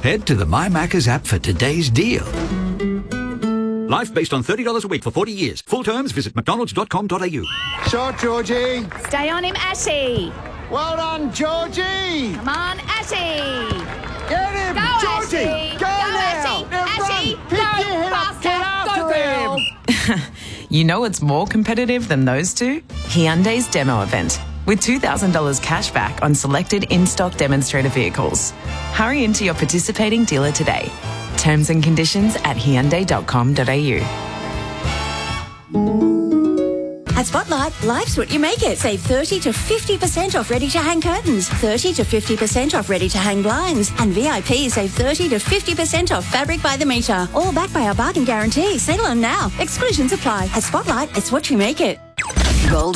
Head to the My Macca's app for today's deal. Life based on $30 a week for 40 years. Full terms, visit mcdonalds.com.au. Shot, Georgie. Stay on him, Ashy. Well done, Georgie. Come on, Ashy. Get him, Go, Georgie. Ashy. Go now. Ashy. Ashy. Pick Go, your head up. faster. Get after Go, girl. him. You know it's more competitive than those two? Hyundai's demo event, with $2,000 cash back on selected in-stock demonstrator vehicles. Hurry into your participating dealer today. Terms and conditions at hyundai.com.au. At Spotlight, life's what you make it. Save 30 to 50% off ready-to-hang curtains, 30 to 50% off ready-to-hang blinds, and VIP save 30 to 50% off fabric by the metre. All backed by our bargain guarantee. Settle on now. Exclusions apply. At Spotlight, it's what you make it. Gold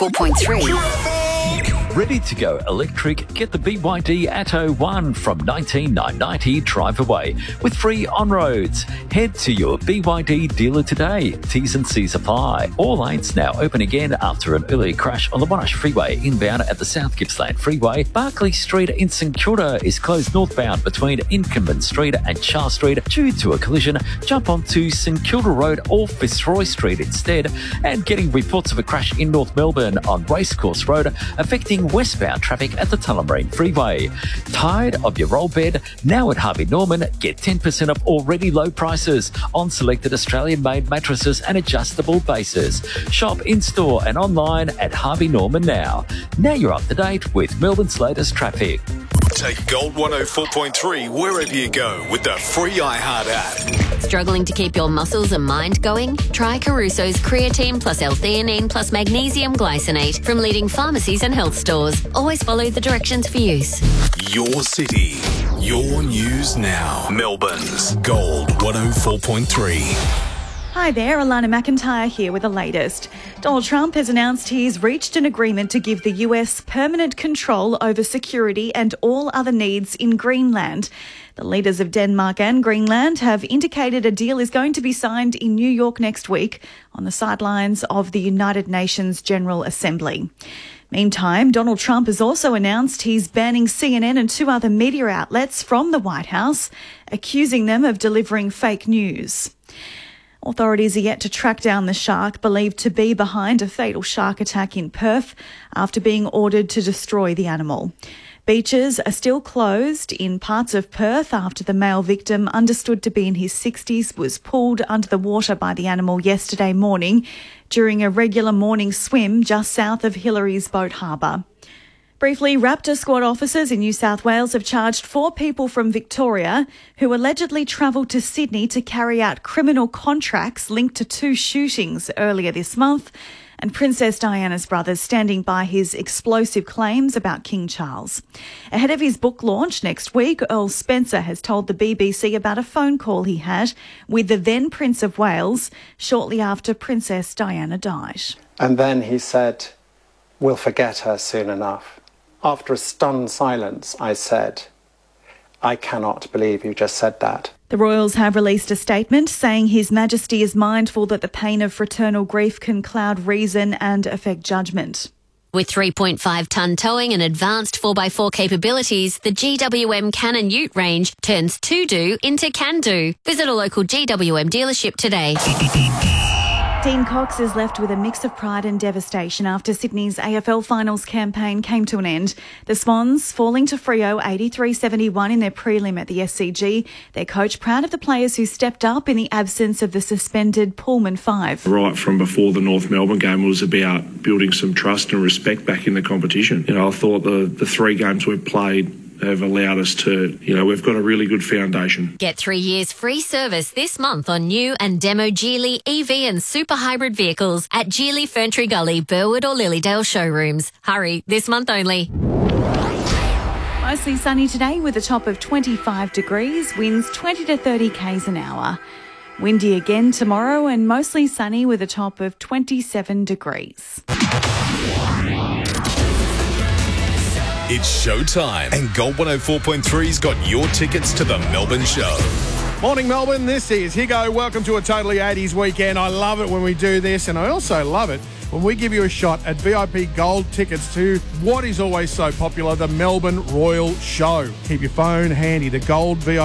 104.3. Ready to go electric? Get the BYD Atto 1 from $19,990 drive away with free on-roads. Head to your BYD dealer today. T's and C's apply. All lanes now open again after an early crash on the Monash Freeway inbound at the South Gippsland Freeway. Barclay Street in St Kilda is closed northbound between Incumbent Street and Charles Street due to a collision. Jump onto St Kilda Road or Fitzroy Street instead. And getting reports of a crash in North Melbourne on Racecourse Road affecting westbound traffic at the Tullamarine Freeway. Tired of your roll bed? Now at Harvey Norman, get 10% off already low prices on selected Australian-made mattresses and adjustable bases. Shop in-store and online at Harvey Norman now. Now you're up to date with Melbourne's latest traffic. Take Gold 104.3 wherever you go with the free iHeart app. Struggling to keep your muscles and mind going? Try Caruso's creatine plus L-theanine plus magnesium glycinate from leading pharmacies and health stores. Always follow the directions for use. Your city, your news now. Melbourne's Gold 104.3. Hi there, Alana McIntyre here with the latest. Donald Trump has announced he's reached an agreement to give the US permanent control over security and all other needs in Greenland. The leaders of Denmark and Greenland have indicated a deal is going to be signed in New York next week on the sidelines of the United Nations General Assembly. Meantime, Donald Trump has also announced he's banning CNN and 2 other media outlets from the White House, accusing them of delivering fake news. Authorities are yet to track down the shark believed to be behind a fatal shark attack in Perth after being ordered to destroy the animal. Beaches are still closed in parts of Perth after the male victim, understood to be in his 60s, was pulled under the water by the animal yesterday morning during a regular morning swim just south of Hillary's Boat Harbour. Briefly, Raptor squad officers in New South Wales have charged 4 people from Victoria who allegedly travelled to Sydney to carry out criminal contracts linked to 2 shootings earlier this month, and Princess Diana's brothers standing by his explosive claims about King Charles. Ahead of his book launch next week, Earl Spencer has told the BBC about a phone call he had with the then Prince of Wales shortly after Princess Diana died. And then he said, "We'll forget her soon enough." After a stunned silence, I said, "I cannot believe you just said that." The Royals have released a statement saying His Majesty is mindful that the pain of fraternal grief can cloud reason and affect judgment. With 3.5-tonne towing and advanced 4x4 capabilities, the GWM Cannon Ute range turns to-do into can-do. Visit a local GWM dealership today. Dean Cox is left with a mix of pride and devastation after Sydney's AFL Finals campaign came to an end. The Swans falling to Freo 83-71 in their prelim at the SCG. Their coach proud of the players who stepped up in the absence of the suspended Pullman 5. Right from before the North Melbourne game was about building some trust and respect back in the competition. I thought the 3 games we've played have allowed us to, we've got a really good foundation. Get 3 years free service this month on new and demo Geely EV and super hybrid vehicles at Geely Ferntree Gully, Burwood or Lilydale showrooms. Hurry, this month only. Mostly sunny today with a top of 25 degrees, winds 20 to 30 k's an hour. Windy again tomorrow and mostly sunny with a top of 27 degrees. It's showtime, and Gold 104.3's got your tickets to the Melbourne show. Morning, Melbourne. This is Higo. Welcome to a totally 80s weekend. I love it when we do this, and I also love it when we give you a shot at VIP gold tickets to what is always so popular, the Melbourne Royal Show. Keep your phone handy. The gold VIP